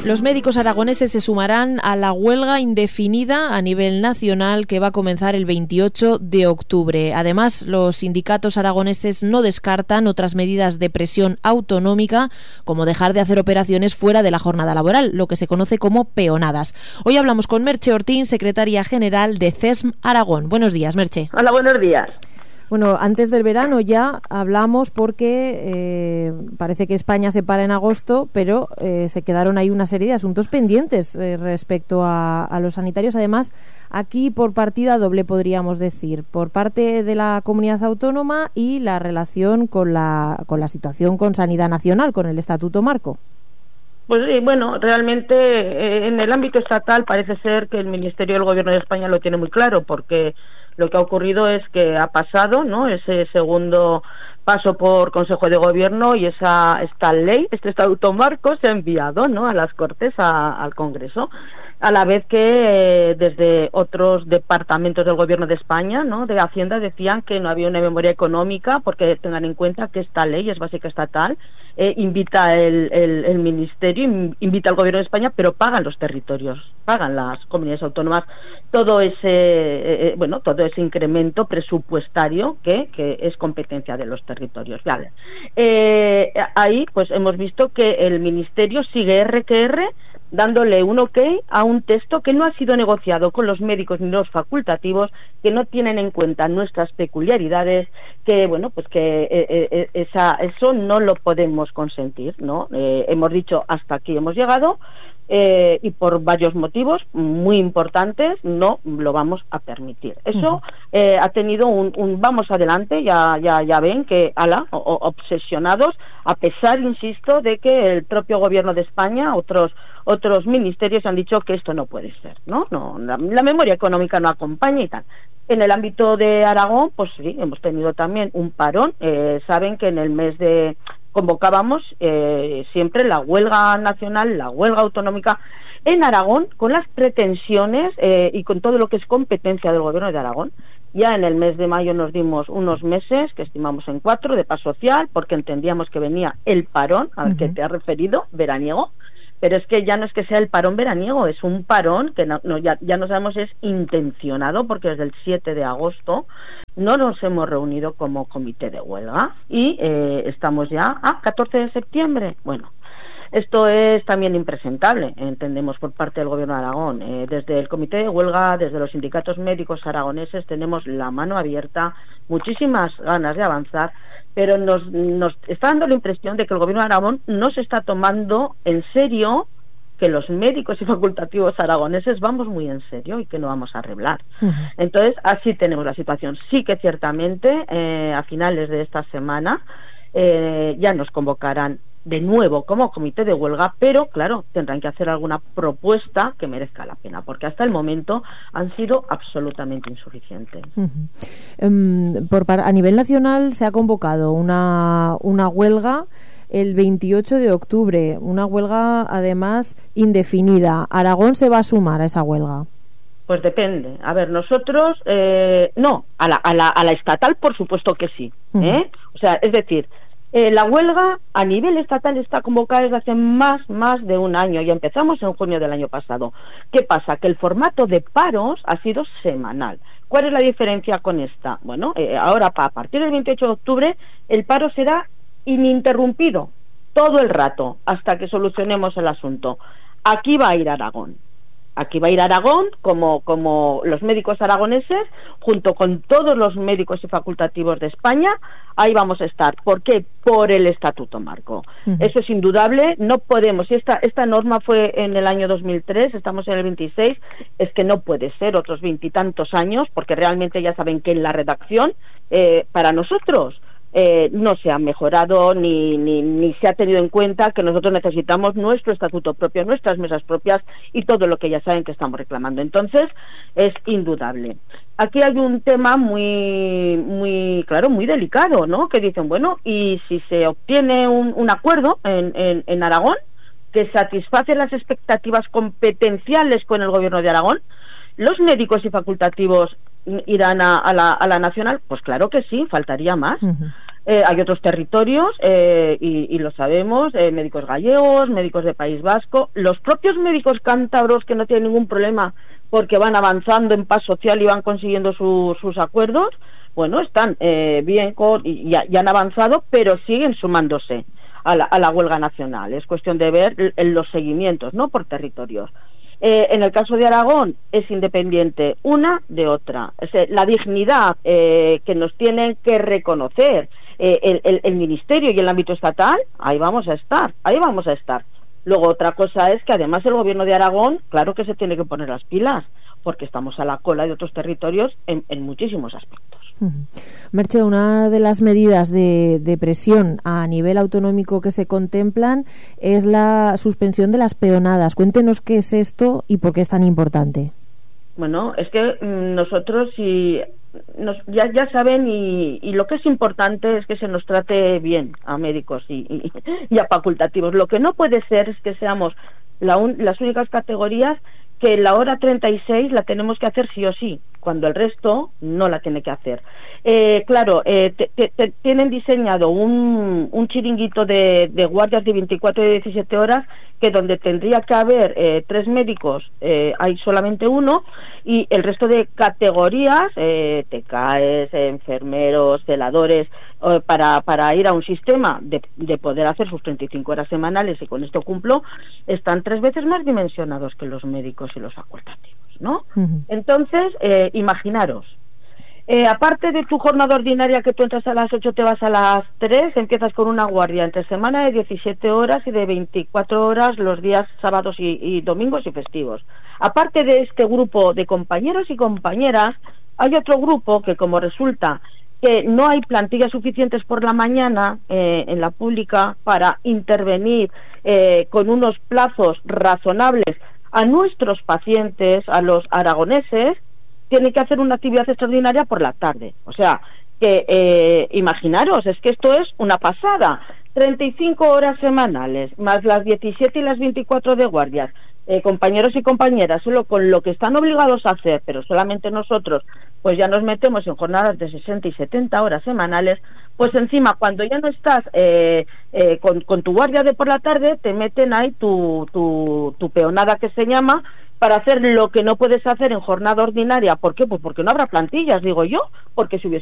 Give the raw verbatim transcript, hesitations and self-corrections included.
Los médicos aragoneses se sumarán a la huelga indefinida a nivel nacional que va a comenzar el veintiocho de octubre. Además, los sindicatos aragoneses no descartan otras medidas de presión autonómica, como dejar de hacer operaciones fuera de la jornada laboral, lo que se conoce como peonadas. Hoy hablamos con Merche Ortín, secretaria general de C E S M Aragón. Buenos días, Merche. Hola, buenos días. Bueno, antes del verano ya hablamos porque eh, parece que España se para en agosto, pero eh, se quedaron ahí una serie de asuntos pendientes eh, respecto a, a los sanitarios. Además, aquí por partida doble podríamos decir, por parte de la comunidad autónoma y la relación con la, con la situación con Sanidad Nacional, con el Estatuto Marco. Pues sí, bueno, realmente eh, en el ámbito estatal parece ser que el Ministerio del Gobierno de España lo tiene muy claro, porque lo que ha ocurrido es que ha pasado, ¿no?, ese segundo paso por Consejo de Gobierno y esa esta ley, este Estatuto Marco, se ha enviado, ¿no?, a las Cortes, a, al Congreso, a la vez que eh, desde otros departamentos del Gobierno de España, ¿no?, de Hacienda, decían que no había una memoria económica, porque tengan en cuenta que esta ley es básica estatal, eh, invita el, el, el Ministerio, invita al Gobierno de España, pero pagan los territorios, pagan las comunidades autónomas todo ese, eh, bueno, todo ese incremento presupuestario que, que es competencia de los territorios. Vale. Eh, ahí pues hemos visto que el Ministerio sigue R que R, dándole un ok a un texto que no ha sido negociado con los médicos ni los facultativos, que no tienen en cuenta nuestras peculiaridades, que bueno, pues que eh, eh, esa, eso no lo podemos consentir, ¿no? Eh, hemos dicho hasta aquí hemos llegado, eh, y por varios motivos muy importantes no lo vamos a permitir. Eso eh, ha tenido un, un vamos adelante, ya ya ya ven que ala, o, obsesionados, a pesar, insisto, de que el propio Gobierno de España, otros otros ministerios han dicho que esto no puede ser, ¿no? No, la, la memoria económica no acompaña y tal. En el ámbito de Aragón, pues sí, hemos tenido también un parón. Eh, saben que en el mes de convocábamos eh, siempre la huelga nacional, la huelga autonómica en Aragón, con las pretensiones eh, y con todo lo que es competencia del Gobierno de Aragón. Ya en el mes de mayo nos dimos unos meses, que estimamos en cuatro, de paz social, porque entendíamos que venía el parón al uh-huh. que te has referido, veraniego. Pero es que ya no es que sea el parón veraniego, es un parón que no, no, ya, ya no sabemos, es intencionado, porque desde el siete de agosto no nos hemos reunido como comité de huelga y eh, estamos ya a catorce de septiembre. Bueno, esto es también impresentable, entendemos, por parte del Gobierno de Aragón. Eh, desde el comité de huelga, desde los sindicatos médicos aragoneses, tenemos la mano abierta, muchísimas ganas de avanzar, pero nos, nos está dando la impresión de que el Gobierno de Aragón no se está tomando en serio, que los médicos y facultativos aragoneses vamos muy en serio y que no vamos a arreglar. Uh-huh. Entonces, así tenemos la situación. Sí que ciertamente, eh, a finales de esta semana, eh, ya nos convocarán de nuevo como comité de huelga, pero claro, tendrán que hacer alguna propuesta que merezca la pena, porque hasta el momento han sido absolutamente insuficientes. Uh-huh. Um, por, a nivel nacional se ha convocado una, una huelga el veintiocho de octubre, una huelga además indefinida. ¿Aragón se va a sumar a esa huelga? Pues depende. A ver, nosotros, eh, no, a la, a, la, a la estatal por supuesto que sí. Uh-huh. ¿eh? O sea, es decir, Eh, la huelga a nivel estatal está convocada desde hace más, más de un año y empezamos en junio del año pasado. ¿Qué pasa? Que el formato de paros ha sido semanal. ¿Cuál es la diferencia con esta? Bueno, eh, ahora a partir del veintiocho de octubre el paro será ininterrumpido todo el rato hasta que solucionemos el asunto. Aquí va a ir Aragón. Aquí va a ir Aragón, como, como los médicos aragoneses, junto con todos los médicos y facultativos de España, ahí vamos a estar. ¿Por qué? Por el Estatuto Marco. Uh-huh. Eso es indudable, no podemos, si esta, esta norma fue en el año dos mil tres, estamos en el veintiséis, es que no puede ser otros veintitantos años, porque realmente ya saben que en la redacción, eh, para nosotros, Eh, no se ha mejorado ni, ni, ni se ha tenido en cuenta que nosotros necesitamos nuestro estatuto propio, nuestras mesas propias y todo lo que ya saben que estamos reclamando. Entonces, es indudable. Aquí hay un tema muy, muy claro, muy delicado, ¿no? Que dicen, bueno, y si se obtiene un, un acuerdo en, en, en Aragón que satisface las expectativas competenciales con el Gobierno de Aragón, ¿los médicos y facultativos irán a, a, la, a la nacional? Pues claro que sí, faltaría más. Uh-huh. Eh, hay otros territorios, eh, y, y lo sabemos, eh, médicos gallegos, médicos de País Vasco, los propios médicos cántabros que no tienen ningún problema porque van avanzando en paz social y van consiguiendo su, sus acuerdos, bueno, están eh, bien con, y, y han avanzado, pero siguen sumándose a la, a la huelga nacional. Es cuestión de ver en los seguimientos, ¿no?, por territorios. Eh, en el caso de Aragón es independiente una de otra. Es, eh, la dignidad eh, que nos tienen que reconocer eh, el, el, el Ministerio y el ámbito estatal, ahí vamos a estar, ahí vamos a estar. Luego otra cosa es que además el gobierno de Aragón, claro que se tiene que poner las pilas, porque estamos a la cola de otros territorios en, en muchísimos aspectos. Merche, una de las medidas de, de presión a nivel autonómico que se contemplan es la suspensión de las peonadas. Cuéntenos qué es esto y por qué es tan importante. Bueno, es que mmm, nosotros si nos, ya, ya saben y, y lo que es importante es que se nos trate bien a médicos y, y, y a facultativos. Lo que no puede ser es que seamos la un, las únicas categorías que la hora treinta y seis la tenemos que hacer sí o sí, cuando el resto no la tiene que hacer. Eh, claro, eh, te, te, te tienen diseñado un, un chiringuito de, de guardias de veinticuatro y diecisiete horas, que donde tendría que haber eh, tres médicos, eh, hay solamente uno, y el resto de categorías, eh, T K Es, eh, enfermeros, celadores, eh, para, para ir a un sistema de, de poder hacer sus treinta y cinco horas semanales, y con esto cumplo, están tres veces más dimensionados que los médicos y los facultativos, ¿no? Uh-huh. Entonces, eh, imaginaros, eh, aparte de tu jornada ordinaria, que tú entras a las ocho, te vas a las tres, empiezas con una guardia entre semana de diecisiete horas y de veinticuatro horas los días sábados y, y domingos y festivos. Aparte de este grupo de compañeros y compañeras, hay otro grupo que, como resulta que no hay plantillas suficientes por la mañana eh, en la pública para intervenir eh, con unos plazos razonables a nuestros pacientes, a los aragoneses, tiene que hacer una actividad extraordinaria por la tarde. O sea, que eh, imaginaros, es que esto es una pasada. treinta y cinco horas semanales, más las diecisiete y las veinticuatro de guardias. Eh, compañeros y compañeras, solo con lo que están obligados a hacer, pero solamente nosotros, pues ya nos metemos en jornadas de sesenta y setenta horas semanales, pues encima, cuando ya no estás eh, eh, con, con tu guardia de por la tarde, te meten ahí tu, tu, tu peonada, que se llama, para hacer lo que no puedes hacer en jornada ordinaria. ¿Por qué? Pues porque no habrá plantillas, digo yo, porque si hubiese